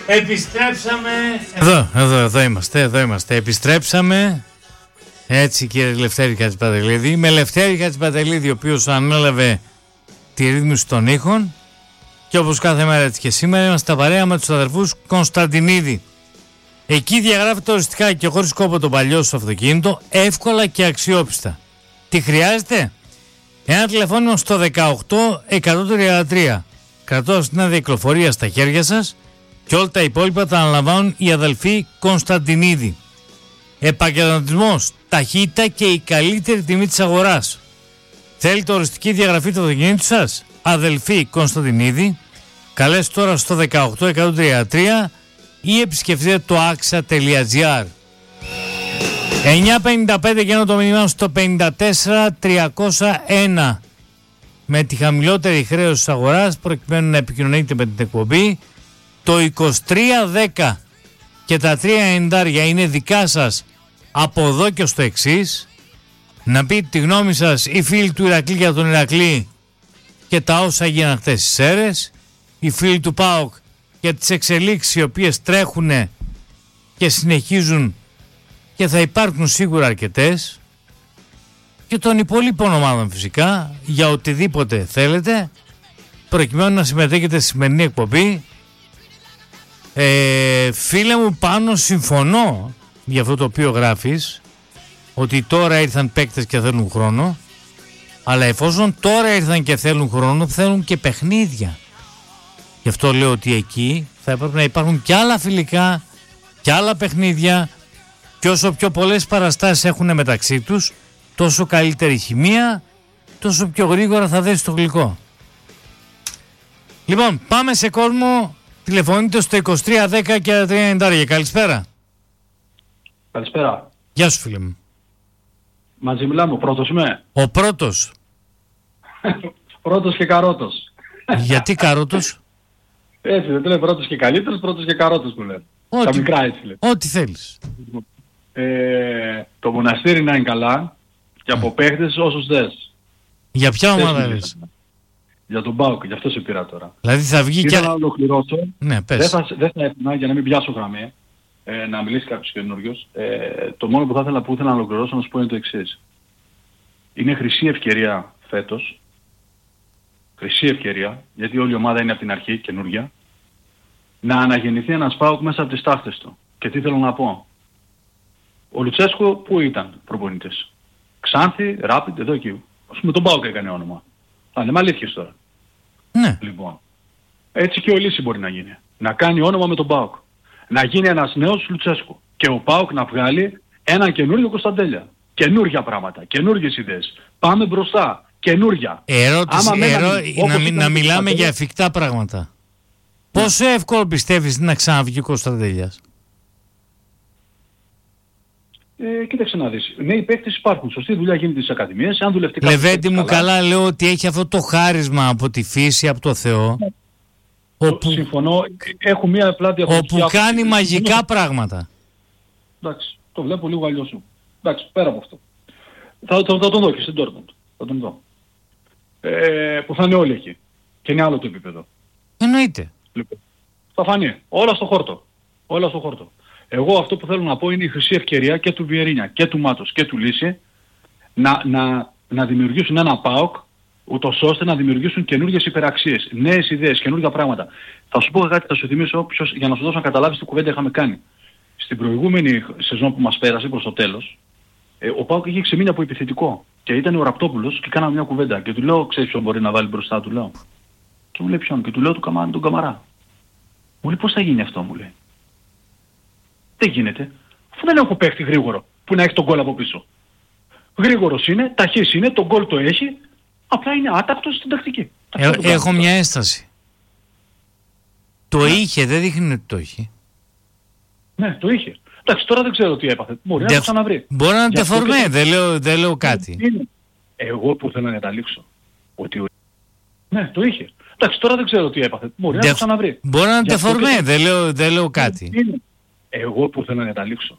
Επιστρέψαμε. Εδώ είμαστε. Επιστρέψαμε. Έτσι, κύριε Λευτέρη Χατζηπαντελίδη. Με Λευτέρη Χατζηπαντελίδη, ο οποίος ανέλαβε τη ρύθμιση των ήχων. Και όπως κάθε μέρα έτσι και σήμερα είμαστε στα παρέα με τους αδερφούς Κωνσταντινίδη. Εκεί διαγράφεται οριστικά και χωρίς κόπο το παλιό σου αυτοκίνητο, εύκολα και αξιόπιστα. Τι χρειάζεται? Ένα τηλεφώνημα στο 18133. Κρατώντας την αδιακλοφορία στα χέρια σας και όλα τα υπόλοιπα τα αναλαμβάνουν οι αδελφοί Κωνσταντινίδη. Επαγγελματισμός, ταχύτητα και η καλύτερη τιμή της αγοράς. Θέλετε οριστική διαγραφή του αυτοκινήτου σας? Αδελφοί Κωνσταντινίδη. Καλέστε τώρα στο 18133 ή επισκεφτείτε το axa.gr. 9.55 και το μήνυμα στο 54.301 με τη χαμηλότερη χρέωση της αγοράς προκειμένου να επικοινωνείτε με την εκπομπή. Το 2310 και τα 390 είναι δικά σας από εδώ και στο εξής. Να πείτε τη γνώμη σας οι φίλοι του Ηρακλή για τον Ηρακλή και τα όσα έγιναν χτες στις Σέρρες, οι φίλοι του ΠΑΟΚ για τις εξελίξεις οι οποίες τρέχουν και συνεχίζουν και θα υπάρχουν σίγουρα αρκετές, και των υπόλοιπων ομάδων φυσικά για οτιδήποτε θέλετε προκειμένου να συμμετέχετε στη σημερινή εκπομπή. Φίλε μου Πάνο, συμφωνώ για αυτό το οποίο γράφεις, ότι τώρα ήρθαν παίκτες και θέλουν χρόνο, αλλά εφόσον τώρα ήρθαν και θέλουν χρόνο, θέλουν και παιχνίδια. Γι' αυτό λέω ότι εκεί θα έπρεπε να υπάρχουν και άλλα φιλικά και άλλα παιχνίδια, και όσο πιο πολλές παραστάσεις έχουν μεταξύ τους, τόσο καλύτερη χημεία, τόσο πιο γρήγορα θα δέσει το γλυκό. Λοιπόν, πάμε σε κόσμο. Τηλεφωνείτε στο 2310 και 390. Καλησπέρα. Καλησπέρα. Γεια σου, φίλε μου. Μαζί μιλάμε, ο πρώτος είμαι. Ο πρώτος. Πρώτος και καρότος. Γιατί καρότος? Έτσι δεν λέει, πρώτος και καλύτερος, πρώτος και καρότος που λένε. Τα μικρά έτσι λέει. Ό,τι θέλεις. Το Μοναστήρι να είναι καλά και από παίχτες όσους θες. Για ποια ομάδα λες? Για τον ΠΑΟΚ, γι' αυτό σε πήρα τώρα. Δηλαδή θα βγει και... Ήθελα να ολοκληρώσω. Ναι, πες. Δεν θα έφυγα για να μην πιάσω γραμμή, να μιλήσει κάποιος καινούριος. Το μόνο που ήθελα να ολοκληρώσω να σου πω είναι το εξής. Είναι χρυσή ευκαιρία φέτος. Χρυσή ευκαιρία, γιατί όλη η ομάδα είναι από την αρχή καινούρια, να αναγεννηθεί ένας ΠΑΟΚ μέσα από τις τάχτες του. Και τι θέλω να πω. Ο Λουτσέσκο πού ήταν προπονητής? Ξάνθη, Ράπιντ, εδώ εκεί. Ας πούμε τον ΠΑΟΚ έκανε όνομα. Θα λέμε αλήθειες τώρα. Ναι. Λοιπόν. Έτσι και ο Λύση μπορεί να γίνει. Να κάνει όνομα με τον ΠΑΟΚ. Να γίνει ένας νέος Λουτσέσκο. Και ο ΠΑΟΚ να βγάλει έναν καινούριο Κωνσταντέλια. Καινούργια πράγματα, καινούργιες ιδέες. Πάμε μπροστά. Καινούργια. Να μιλάμε για εφικτά πράγματα. Ναι. Πόσο εύκολο πιστεύεις να ξαναβγεί ο Κωνσταντέλιας? Κοίταξε να δεις. Νέοι παίκτες υπάρχουν. Σωστή δουλειά γίνεται στις ακαδημίες. Αν δουλευτεί Λεβέντη μου, καλά λέω ότι έχει αυτό το χάρισμα από τη φύση, από το Θεό. Συμφωνώ. Έχω μία πλάτη από όπου κάνει μαγικά πράγματα. Εντάξει. Το βλέπω λίγο αλλιώς σου. Εντάξει, πέρα από αυτό. Θα τον δω και στην Dortmund. Θα τον δω. Που θα είναι όλοι εκεί. Και είναι άλλο το επίπεδο. Εννοείται. Λοιπόν, θα φανεί. Όλα στο χόρτο. Όλα στο χόρτο. Εγώ αυτό που θέλω να πω είναι η χρυσή ευκαιρία και του Βιερίνια και του Μάτος και του Λύση να δημιουργήσουν ένα ΠΑΟΚ, ούτως ώστε να δημιουργήσουν καινούργιες υπεραξίες, νέες ιδέες, καινούργια πράγματα. Θα σου πω κάτι, θα σου θυμίσω για να σου δώσω να καταλάβεις τι κουβέντα είχαμε κάνει. Στην προηγούμενη σεζόν που μας πέρασε προς το τέλος, ο ΠΑΟΚ είχε ξεμείνει από επιθετικό και ήταν ο Ραπτόπουλος και κάναμε μια κουβέντα και του λέω, ξέρεις ποιον μπορεί να βάλει μπροστά, του λέω. Και μου λέει ποιον, και του λέω τον Καμαρά. Μου λέει πώς θα γίνει αυτό, μου λέει. Δεν γίνεται. Αφού δεν έχω παίχτη γρήγορο που να έχει τον γκολ από πίσω. Γρήγορος είναι, ταχύς είναι, τον γκολ το έχει, απλά είναι άτακτος στην τακτική. Έχω μια ένσταση. Το είχε, δεν δείχνει ότι το είχε. Ναι, το είχε. Εντάξει, τώρα δεν ξέρω τι έπαθε. Μπορεί να το ξαναβρει. Μπορεί να είναι τεφορμέ, δεν λέω κάτι. Εγώ που θέλω να καταλήξω. Ότι ναι, το είχε. Εντάξει, τώρα δεν ξέρω τι έπαθε. Μπορεί να το ξαναβρει. Μπορεί να είναι τεφορμέ, δεν λέω κάτι. Εγώ που θέλω να καταλήξω.